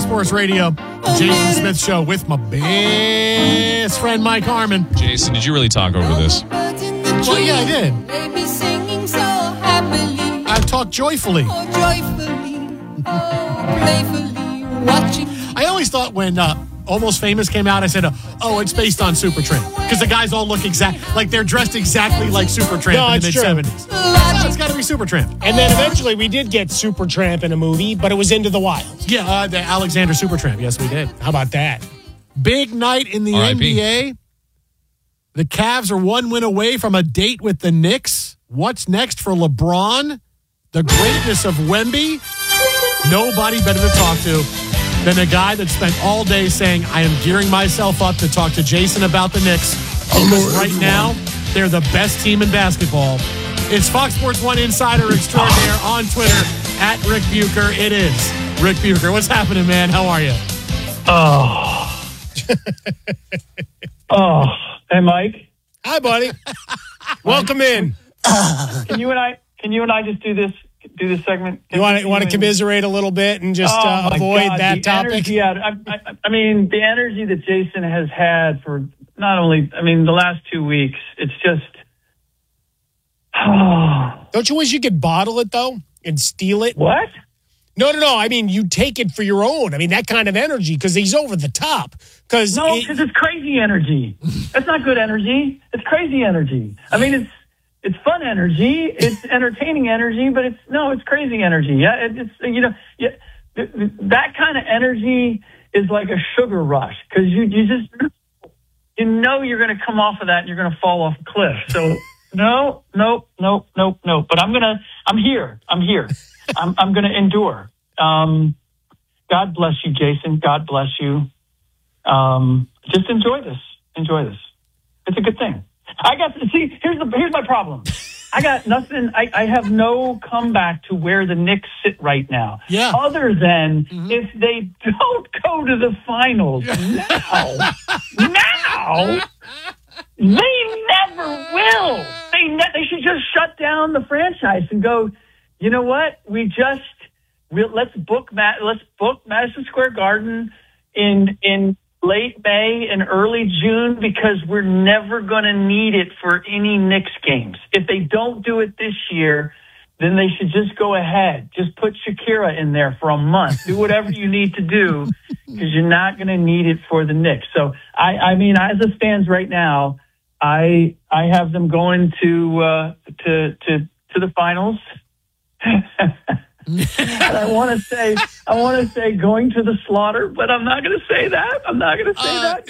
Sports Radio, Jason Smith Show with my best friend Mike Harmon. Jason, did you really talk over this? Well, yeah, I did. I talked joyfully. I always thought when Almost Famous came out, I said, oh, it's based on Supertramp. Because the guys all look like they're dressed exactly like Supertramp in the mid-'70s. It's got to be Supertramp. And then eventually we did get Supertramp in a movie, but it was Into the Wild. Yeah, the Alexander Supertramp. Yes, we did. How about that? Big night in the NBA. The Cavs are 1 win away from a date with the Knicks. What's next for LeBron? The greatness of Wemby? Nobody better to talk to than a guy that spent all day saying, I am gearing myself up to talk to Jason about the Knicks. Because right now, they're the best team in basketball. It's Fox Sports 1 Insider Extraordinaire on Twitter, at Rick Bucher. It is Rick Bucher. What's happening, man? How are you? Hey, Mike. Hi, buddy. Welcome in. Can you and I just do this segment? You want to commiserate a little bit and just avoid that topic? Yeah, I mean, the energy that Jason has had for not only, the last 2 weeks, it's just. Don't you wish you could bottle it, though, and steal it? What? No. I mean, you take it for your own. I mean, that kind of energy, because he's over the top. Because it's crazy energy. That's not good energy. It's crazy energy. I mean, it's fun energy. It's entertaining energy, but it's crazy energy. Yeah, that kind of energy is like a sugar rush, because you just you're going to come off of that and you're going to fall off a cliff. So no. But I'm here. I'm going to endure. God bless you, Jason. God bless you. Just enjoy this. It's a good thing. Here's my problem. I got nothing. I have no comeback to where the Knicks sit right now. Yeah. Other than if they don't go to the finals now, they never will. They should just shut down the franchise and go, you know what? Let's book Madison Square Garden in late May and early June, because we're never going to need it for any Knicks games. If they don't do it this year, then they should just go ahead. Just put Shakira in there for a month. Do whatever you need to do, because you're not going to need it for the Knicks. So, I mean, as it stands right now, I have them going to the finals. And I want to say going to the slaughter, but I'm not going to say that.